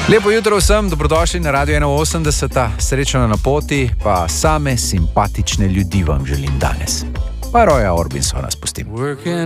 Lepo jutro vsem, dobrodošli na Radio 81, srečno na poti, pa same simpatične ljudi vam želim danes. Pa Roya Orbinsona spustim.